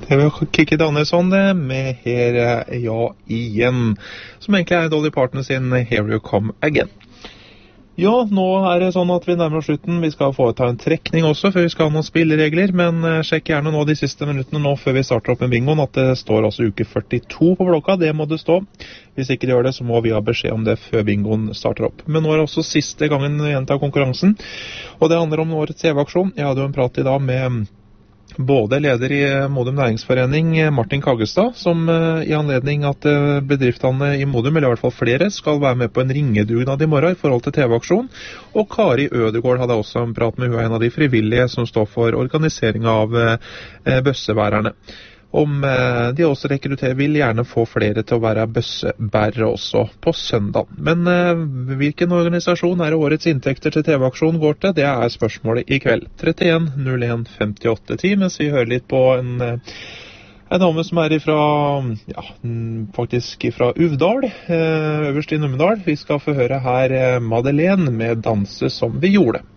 Det var Kikki Danielsson med Her er jeg igjen, som egentlig er Dolly Parton sin Here You Come Again. Ja, nå er det sånn at vi nærmer oss slutten. Vi skal foreta en trekning også, før vi skal ha noen spilleregler, men sjekk gjerne nå de siste minuttene nå før vi starter opp med bingoen, at det står altså uke 42 på blokka. Det må det stå. Hvis ikke det gjør det, så må vi ha beskjed om det før bingoen starter opp. Men nå er det også siste gangen vi gjentar konkurransen, og det handler om årets TV-aksjon. Jeg hadde jo en prat i dag med både leder i Modum Næringsforening, Martin Kaggestad, som i anledning at bedriftene i Modum, eller i hvert fall flere, skal være med på en ringedugnad i morgen i forhold til TV-aksjon. Og Kari Ødegård hadde også en prat med hun, en av de frivillige som står for organisering av bøssebærerne. Om de også vil gjerne få flere til å være bøssebærere også på søndag. Men hvilken organisasjon er det årets inntekter til TV-aksjon går til? Det er spørsmålet i kveld. 31 01 58 10, mens vi hører litt på en dame som er faktisk fra Uvdal, øverst i Numedal. Vi skal få høre her Madeleine med Danse som vi gjorde.